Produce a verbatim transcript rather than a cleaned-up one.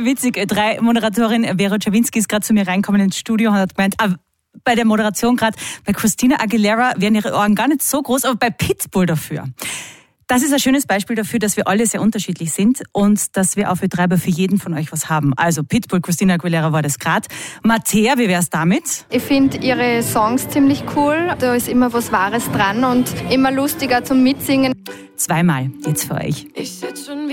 Witzig, Ö drei Moderatorin Vera Czerwinski ist gerade zu mir reingekommen ins Studio und hat gemeint, ah, bei der Moderation gerade, bei Christina Aguilera wären ihre Ohren gar nicht so groß, aber bei Pitbull dafür. Das ist ein schönes Beispiel dafür, dass wir alle sehr unterschiedlich sind und dass wir auf Ö drei für jeden von euch was haben. Also Pitbull, Christina Aguilera war das gerade. Mattea, wie wär's damit? Ich finde ihre Songs ziemlich cool. Da ist immer was Wahres dran und immer lustiger zum Mitsingen. Zweimal jetzt für euch. Ich sitz schon